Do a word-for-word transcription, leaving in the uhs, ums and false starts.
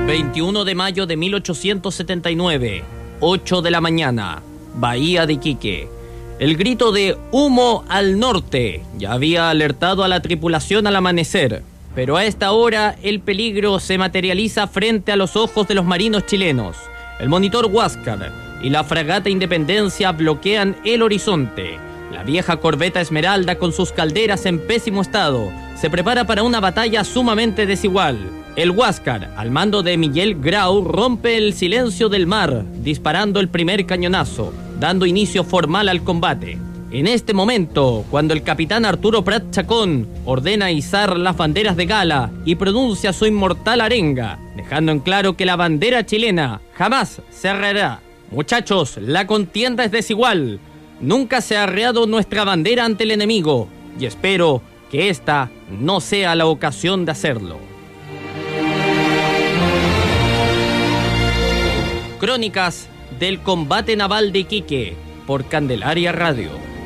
veintiuno de mayo de mil ochocientos setenta y nueve, ocho de la mañana, Bahía de Iquique. El grito de humo al norte ya había alertado a la tripulación al amanecer, pero a esta hora el peligro se materializa frente a los ojos de los marinos chilenos. El monitor Huáscar y la fragata Independencia bloquean el horizonte. La vieja corbeta Esmeralda, con sus calderas en pésimo estado, se prepara para una batalla sumamente desigual. El Huáscar, al mando de Miguel Grau, rompe el silencio del mar, disparando el primer cañonazo, dando inicio formal al combate. En este momento, cuando el capitán Arturo Prat Chacón ordena izar las banderas de gala y pronuncia su inmortal arenga, dejando en claro que la bandera chilena jamás se arreará. Muchachos, la contienda es desigual. Nunca se ha arreado nuestra bandera ante el enemigo, y espero que esta no sea la ocasión de hacerlo. Crónicas del combate naval de Iquique por Candelaria Radio.